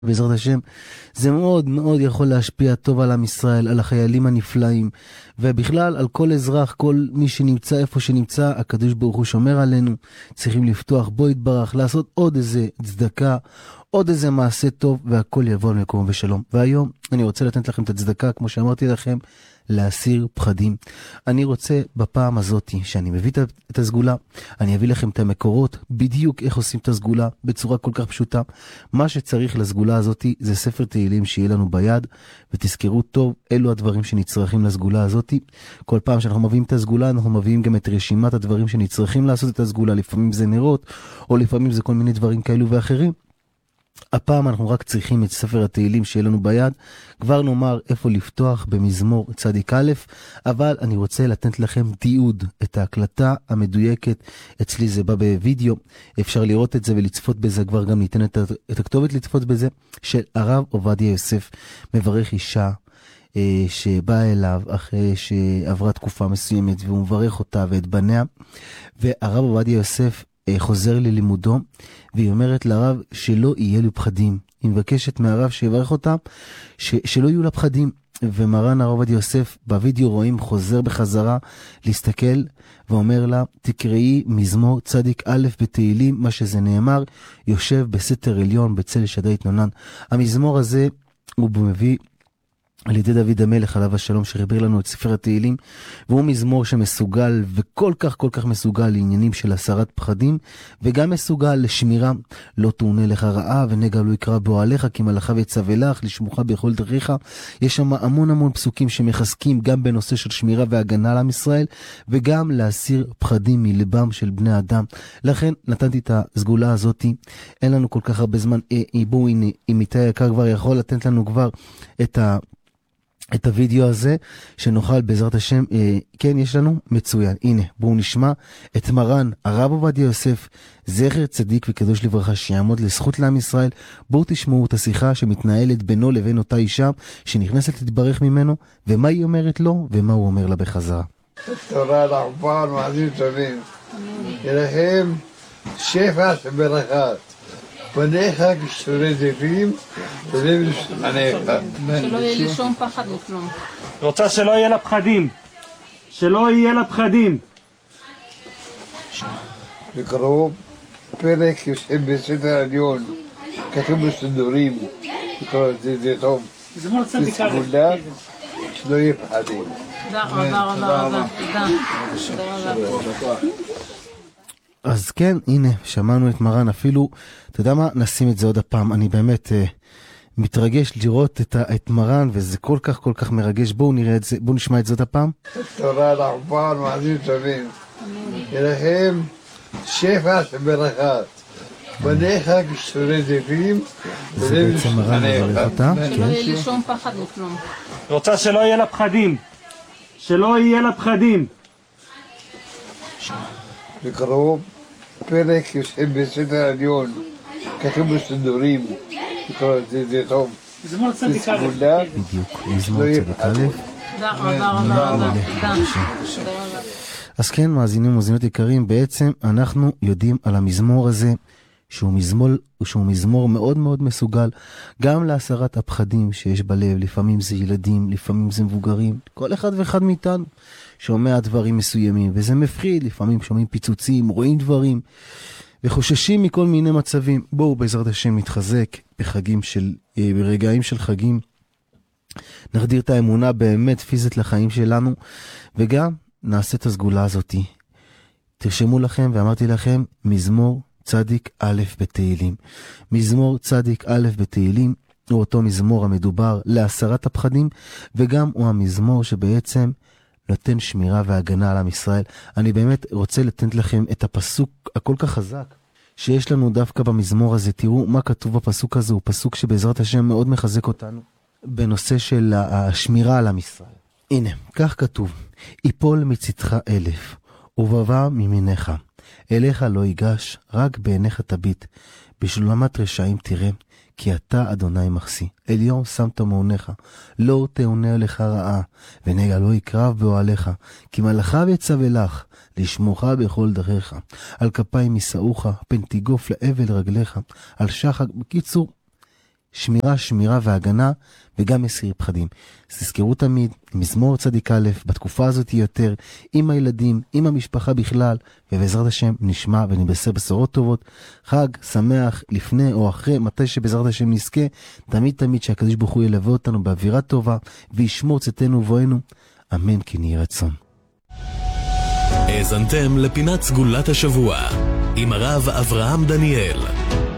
בעזרת השם, זה מאוד מאוד יכול להשפיע טוב על עם ישראל, על החיילים הנפלאים, ובכלל על כל אזרח, כל מי שנמצא איפה שנמצא, הקדוש ברוך הוא שומר עלינו, צריכים לפתוח בו יתברך, לעשות עוד איזה צדקה, עוד איזה מעשה טוב, והכל יבוא למקום בשלום. והיום אני רוצה לתת לכם את הצדקה, כמו שאמרתי לכם, להסיר פחדים. אני רוצה בפעם הזאת, שאני מביא את הסגולה, אני אביא לכם את המקורות, בדיוק איך עושים את הסגולה, בצורה כל כך פשוטה. מה שצריך לסגולה הזאת, זה ספר תהילים שיהיה לנו ביד, ותזכרו טוב, אלו הדברים שנצרכים לסגולה הזאת. כל פעם שאנחנו מביאים את הסגולה, אנחנו מביאים גם את רשימת הדברים שנצרכים לעשות את הסגולה, לפעמים זה נרות, או לפעמים זה כל מיני דברים כאלו ואחרים. הפעם אנחנו רק צריכים את ספר התהילים שיהיה לנו ביד, כבר נאמר איפה לפתוח במזמור צדיק א', אבל אני רוצה לתת לכם תיעוד, את ההקלטה המדויקת, אצלי זה בא בווידאו, אפשר לראות את זה ולצפות בזה, כבר גם ניתן את הכתובת לצפות בזה, של הרב עובדיה יוסף, מברך אישה שבאה אליו אחרי שעברה תקופה מסוימת, והוא מברך אותה ואת בניה, והרב עובדיה יוסף חוזר ללימודו, והיא אומרת לרב שלא יהיה לו פחדים. היא מבקשת מהרב שיברך אותה, שלא יהיו לה פחדים. ומרן הרב עובדיה יוסף בווידאו רואים חוזר בחזרה להסתכל, ואומר לה, תקראי מזמור צדיק א' בתהילים, מה שזה נאמר, יושב בסתר עליון בצל שדי תנונן. המזמור הזה הוא מביא על ידי דוד המלך עליו השלום, שחיבר לנו את ספר התהילים, והוא מזמור שמסוגל וכל כך מסוגל לעניינים של הסרת פחדים, וגם מסוגל לשמירה, לא תאונה לך רעה ונגע לא יקרא באוהליך, כי מלאכיו יצווה לך לשמוך בכל דרכיך. יש שם המון פסוקים שמחזקים גם בנושא של שמירה והגנה על עם ישראל, וגם להסיר פחדים מלבם של בני אדם. לכן נתתי את הסגולה הזאת, אין לנו כל כך הרבה זמן. בואו, הנה, אם איתי היקר כבר יכול לתת לנו כבר את הוידאו הזה, שנוכל בעזרת השם, כן יש לנו, מצוין. הנה, בואו נשמע את מרן הרב עובדיה יוסף, זכר צדיק וקדוש לברכה, שיעמוד לזכות לעם ישראל. בואו תשמעו את השיחה שמתנהלת בינו לבין אותה אישה, שנכנסת להתברך ממנו, ומה היא אומרת לו, ומה הוא אומר לה בחזרה. תורה לחופן ועדים טובים, ירחם שפע שברכת, פניך כשרורי זיפים, ולב לשמניך. שלא יהיה לי שום פחד וכלום. רוצה שלא יהיה לה פחדים. שלא יהיה לה פחדים. לקרוא פרק יושב בסתר עליון, כתוב בסידורים, לקרוא את זה טוב. זה סגולה, שלא יהיה פחדים. תודה רבה. תודה. אז כן, הנה, שמענו את מרן, אפילו, אתה יודע מה, נשים את זה עוד הפעם, אני באמת מתרגש לראות את מרן, וזה כל כך מרגש. בואו נראה את זה, בואו נשמע את זה עוד הפעם. תורה לחופן ועדים טובים, ירחם שפע שברכת, פניך כשרורי זיפים, ולב בעצם מרן מברך אותה, שלא יהיה לי שום פחד וכלום. רוצה שלא יהיה לה פחדים. שלא יהיה לה פחדים. לקרוא פרק יושב בסתר עליון, כתוב בסידורים, לקרוא את זה טוב. זה סגולה, בדיוק, מזמור צדיק א'. תודה רבה. אז כן, מאזינים ומאזינות יקרים, בעצם אנחנו יודעים על המזמור הזה, שהוא מזמור מאוד מסוגל, גם להסרת הפחדים שיש בלב. לפעמים זה ילדים, לפעמים זה מבוגרים, כל אחד ואחד מאיתנו שומע דברים מסוימים, וזה מפחיד. לפעמים שומעים פיצוצים, רואים דברים, וחוששים מכל מיני מצבים. בואו בעזרת השם נתחזק ברגעים של חגים, נחדיר את האמונה באמת פיזית לחיים שלנו, וגם נעשה את הסגולה הזאת. תרשמו לכם, ואמרתי לכם, מזמור צדיק א' בתהילים. מזמור צדיק א' בתהילים הוא אותו מזמור המדובר להסרת הפחדים, וגם הוא המזמור שבעצם נותן שמירה והגנה על עם ישראל. אני באמת רוצה לתת לכם את הפסוק הכל כך חזק שיש לנו דווקא במזמור הזה. תראו מה כתוב בפסוק הזה, הוא פסוק שבעזרת השם מאוד מחזק אותנו בנושא של השמירה על עם ישראל. הנה, כך כתוב, יפול מצדך 1000 ובבא מימינך, אליך לא ייגש, רק בעיניך תביט, בשלמת רשעים תראה, כי אתה אדוני מחסי. עליון שמת מעונך, לא תאונה לך רעה, ונגע לא יקרב באוהליך, כי מלאכיו יצווה לך, לשמוך בכל דרכיך. על כפיים יישאוך, פן תיגוף לאבל רגליך, על שחק. בקיצור, שמירה והגנה, וגם מסיר פחדים. אז תזכרו תמיד, מזמור צדיק א', בתקופה הזאת יותר, עם הילדים, עם המשפחה בכלל, ובעזרת השם נשמע ונבשר בשורות טובות. חג שמח לפני או אחרי, מתי שבעזרת השם נזכה, תמיד שהקדוש ברוך הוא ילווה אותנו באווירה טובה, וישמור צאתנו ובואנו. אמן כי נהי רצון. האזנתם לפינת סגולת השבוע עם הרב אברהם דניאל.